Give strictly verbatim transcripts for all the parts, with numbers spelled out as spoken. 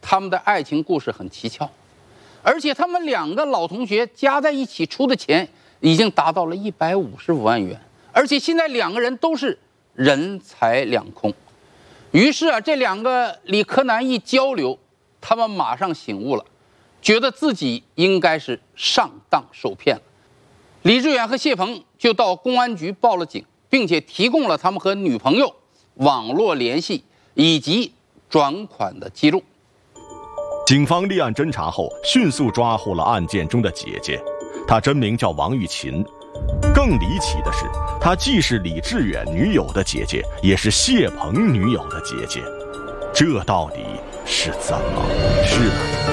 他们的爱情故事很蹊跷，而且他们两个老同学加在一起出的钱已经达到了一百五十五万元，而且现在两个人都是人财两空。于是啊，这两个理科男一交流，他们马上醒悟了，觉得自己应该是上当受骗了。李志远和谢鹏就到公安局报了警，并且提供了他们和女朋友网络联系以及转款的记录。 警方立案侦查后，迅速抓获了案件中的姐姐，她真名叫王玉琴。更离奇的是，她既是李志远女友的姐姐，也是谢鹏女友的姐姐，这到底是怎么回事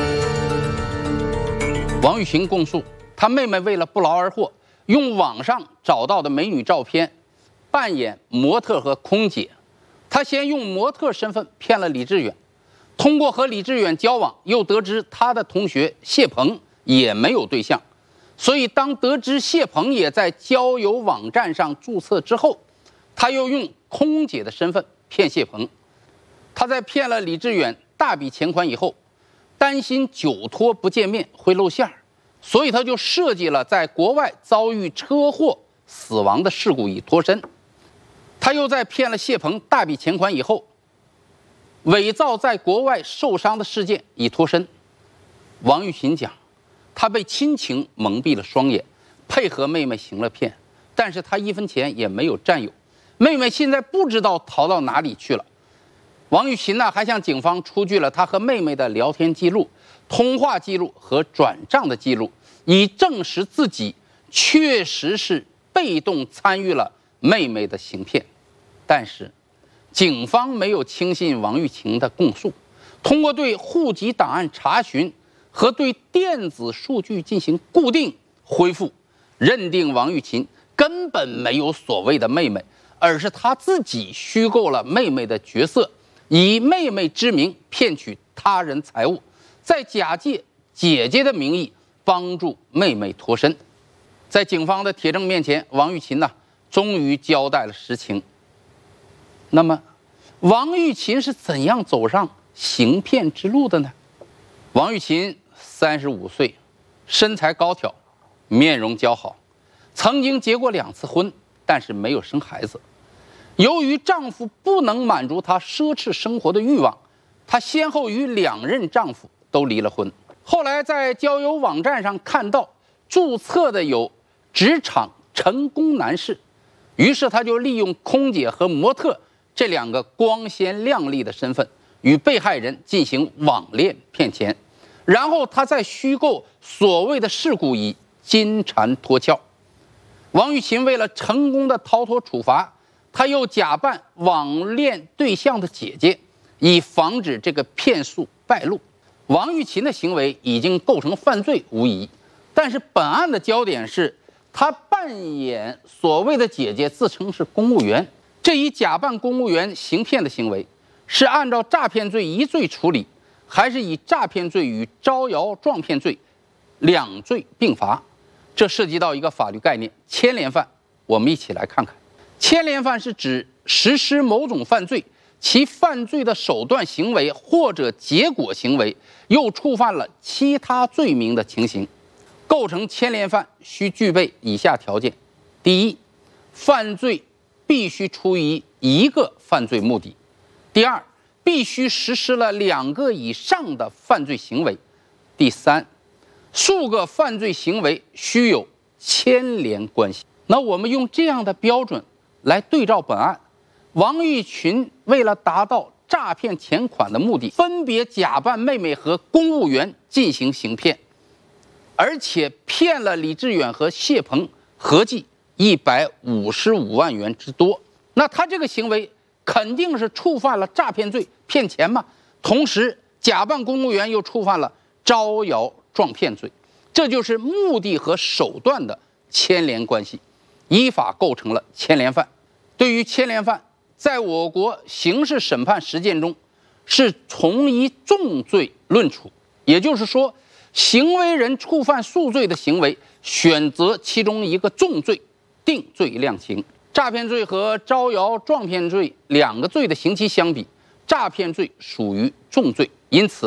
呢？ 王玉琴供述，她妹妹为了不劳而获，用网上找到的美女照片扮演模特和空姐。她先用模特身份骗了李志远，通过和李志远交往，又得知他的同学谢鹏也没有对象。所以，当得知谢鹏也在交友网站上注册之后，他又用空姐的身份骗谢鹏。他在骗了李志远大笔钱款以后，担心久拖不见面会露馅儿，所以他就设计了在国外遭遇车祸死亡的事故以脱身。他又在骗了谢鹏大笔钱款以后，伪造在国外受伤的事件以脱身。王玉琴讲，他被亲情蒙蔽了双眼，配合妹妹行了骗，但是他一分钱也没有占有，妹妹现在不知道逃到哪里去了。王玉琴呢，还向警方出具了他和妹妹的聊天记录、通话记录和转账的记录，以证实自己确实是被动参与了妹妹的行骗。但是警方没有轻信王玉琴的供述，通过对户籍档案查询和对电子数据进行固定恢复，认定王玉琴根本没有所谓的妹妹，而是她自己虚构了妹妹的角色，以妹妹之名骗取他人财物，再假借姐姐的名义帮助妹妹脱身。在警方的铁证面前，王玉琴呢，终于交代了实情。那么，王玉琴是怎样走上行骗之路的呢？王玉琴三十五岁，身材高挑，面容姣好，曾经结过两次婚，但是没有生孩子。由于丈夫不能满足她奢侈生活的欲望，她先后与两任丈夫都离了婚。后来在交友网站上看到注册的有职场成功男士，于是她就利用空姐和模特这两个光鲜亮丽的身份，与被害人进行网恋骗钱。然后他再虚构所谓的事故以金蝉脱壳。王玉琴为了成功的逃脱处罚，他又假扮网恋对象的姐姐，以防止这个骗术败露。王玉琴的行为已经构成犯罪无疑，但是本案的焦点是他扮演所谓的姐姐自称是公务员，这一假扮公务员行骗的行为是按照诈骗罪一罪处理，还是以诈骗罪与招摇撞骗罪两罪并罚？这涉及到一个法律概念——牵连犯。我们一起来看看。牵连犯是指实施某种犯罪，其犯罪的手段行为或者结果行为又触犯了其他罪名的情形。构成牵连犯需具备以下条件：第一，犯罪必须出于一个犯罪目的；第二，必须实施了两个以上的犯罪行为；第三，数个犯罪行为须有牵连关系。那我们用这样的标准来对照本案，王玉群为了达到诈骗钱款的目的，分别假扮妹妹和公务员进行行骗，而且骗了李志远和谢鹏合计一百五十五万元之多。那他这个行为肯定是触犯了诈骗罪，骗钱嘛，同时假扮公务员又触犯了招摇撞骗罪，这就是目的和手段的牵连关系，依法构成了牵连犯。对于牵连犯，在我国刑事审判实践中是从一重罪论处，也就是说，行为人触犯数罪的行为，选择其中一个重罪，定罪量刑。诈骗罪和招摇撞骗罪两个罪的刑期相比，诈骗罪属于重罪，因此